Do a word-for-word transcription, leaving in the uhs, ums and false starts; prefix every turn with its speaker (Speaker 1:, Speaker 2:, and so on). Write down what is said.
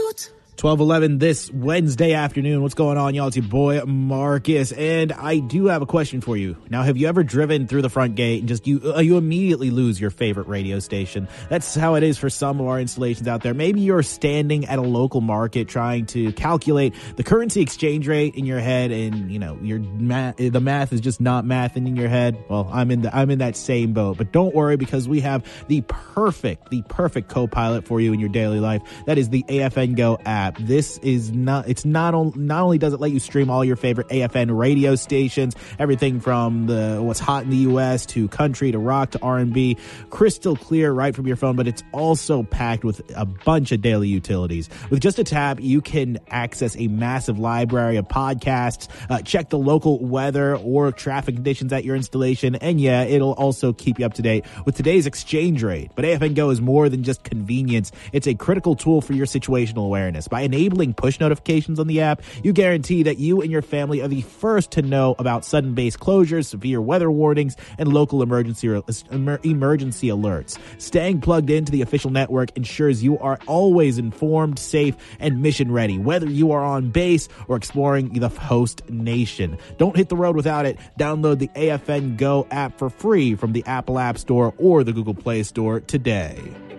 Speaker 1: twelve eleven this Wednesday afternoon. What's going on, y'all? It's your boy Marcus, and I do have a question for you. Now, have you ever driven through the front gate and just you uh, you immediately lose your favorite radio station? That's how it is for some of our installations out there. Maybe you're standing at a local market trying to calculate the currency exchange rate in your head, and you know your math, the math is just not mathing in your head. Well, I'm in the I'm in that same boat, but don't worry, because we have the perfect the perfect co-pilot for you in your daily life. That is the A F N Go app. This is not, it's not, on, not only does it let you stream all your favorite A F N radio stations, everything from the what's hot in the U S to country to rock to R and B, crystal clear right from your phone, but it's also packed with a bunch of daily utilities. With just a tap, you can access a massive library of podcasts, uh, check the local weather or traffic conditions at your installation, and yeah, it'll also keep you up to date with today's exchange rate. But A F N Go is more than just convenience. It's a critical tool for your situational awareness. By enabling push notifications on the app, you guarantee that you and your family are the first to know about sudden base closures, severe weather warnings, and local emergency emergency alerts. Staying plugged into the official network ensures you are always informed, safe, and mission ready, whether you are on base or exploring the host nation. Don't hit the road without it. Download the A F N Go app for free from the Apple App Store or the Google Play Store today.